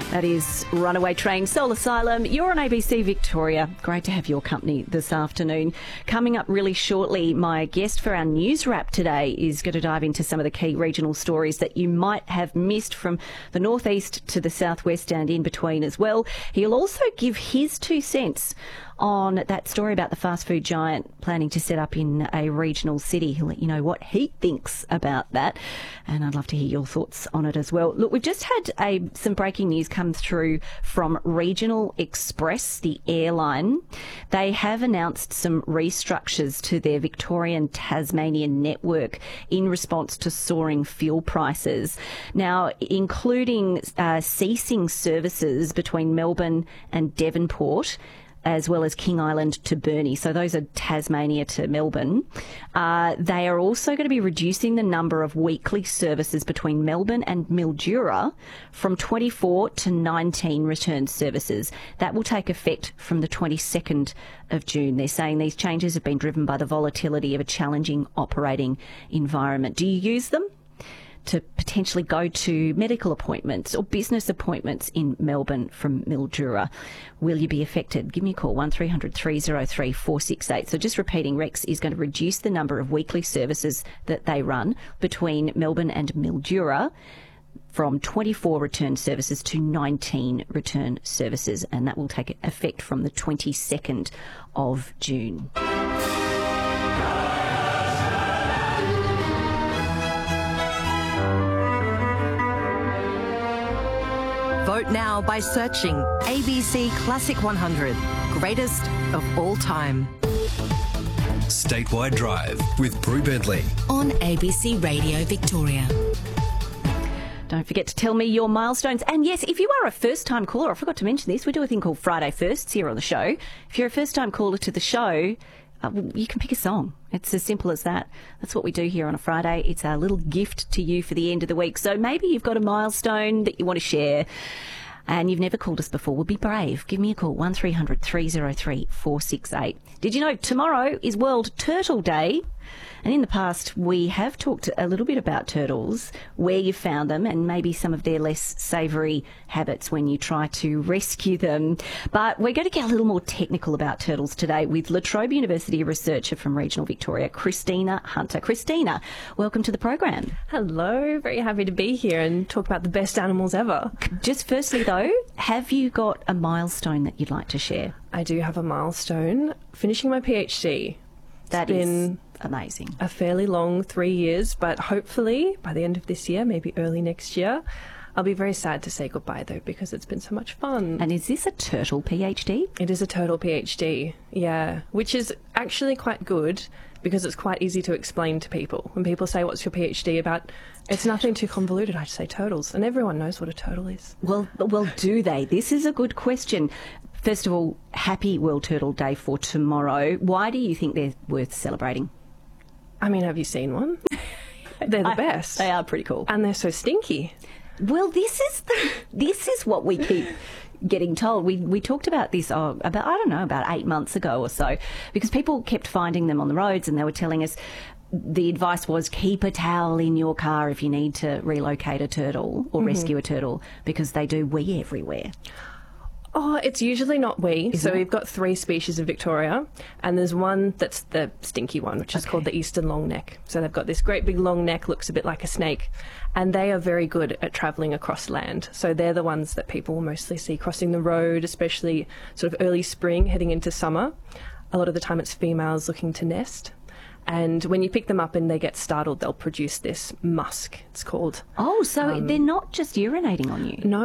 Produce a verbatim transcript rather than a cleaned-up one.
That is Runaway Train, Soul Asylum. You're on A B C Victoria. Great to have your company this afternoon. Coming up really shortly, my guest for our news wrap today is going to dive into some of the key regional stories that you might have missed from the northeast to the southwest and in between as well. He'll also give his two cents on that story about the fast food giant planning to set up in a regional city. He'll let you know what he thinks about that, and I'd love to hear your thoughts on it as well. Look, we've just had a, some breaking news come through from Regional Express, the airline. They have announced some restructures to their Victorian Tasmanian network in response to soaring fuel prices. Now, including uh, ceasing services between Melbourne and Devonport, as well as King Island to Burnie. So those are Tasmania to Melbourne. Uh, they are also going to be reducing the number of weekly services between Melbourne and Mildura from twenty-four to nineteen return services. That will take effect from the twenty-second of June. They're saying these changes have been driven by the volatility of a challenging operating environment. Do you use them to potentially go to medical appointments or business appointments in Melbourne from Mildura? Will you be affected? Give me a call, one three hundred three oh three four six eight. So just repeating, Rex is going to reduce the number of weekly services that they run between Melbourne and Mildura from twenty-four return services to nineteen return services, and that will take effect from the twenty-second of June. Vote now by searching A B C Classic one hundred, greatest of all time. Statewide Drive with Prue Bentley on A B C Radio Victoria. Don't forget to tell me your milestones. And yes, if you are a first-time caller, I forgot to mention this, we do a thing called Friday Firsts here on the show. If you're a first-time caller to the show, Uh, you can pick a song. It's as simple as that. That's what we do here on a Friday. It's our little gift to you for the end of the week. So maybe you've got a milestone that you want to share and you've never called us before. Well, be brave. Give me a call, one three hundred three oh three four six eight. Did you know tomorrow is World Turtle Day? And in the past, we have talked a little bit about turtles, where you found them, and maybe some of their less savoury habits when you try to rescue them. But we're going to get a little more technical about turtles today with La Trobe University researcher from Regional Victoria, Christina Hunter. Christina, welcome to the program. Hello, very happy to be here and talk about the best animals ever. Just firstly, though, have you got a milestone that you'd like to share? I do have a milestone, finishing my PhD. That It's is been amazing. a fairly long three years, but hopefully by the end of this year, maybe early next year, I'll be very sad to say goodbye though, because it's been so much fun. And is this a turtle PhD? It is a turtle PhD, yeah, which is actually quite good because it's quite easy to explain to people. When people say, what's your PhD about? It's nothing too convoluted. I just say turtles, and everyone knows what a turtle is. Well, well, do they? This is a good question. First of all, happy World Turtle Day for tomorrow. Why do you think they're worth celebrating? I mean, have you seen one? They're the I, best. They are pretty cool. And they're so stinky. Well, this is the, this is what we keep getting told. We we talked about this oh, about I don't know about eight months ago or so, because people kept finding them on the roads, and they were telling us the advice was keep a towel in your car if you need to relocate a turtle or mm-hmm. rescue a turtle, because they do wee everywhere. Oh, it's usually not wee. Is so it? We've got three species in Victoria, and there's one that's the stinky one, which is Okay. called the eastern long neck. So they've got this great big long neck, looks a bit like a snake, and they are very good at travelling across land. So they're the ones that people will mostly see crossing the road, especially sort of early spring, heading into summer. A lot of the time it's females looking to nest. And when you pick them up and they get startled, they'll produce this musk, it's called. Oh, so Um, they're not just urinating on you. No,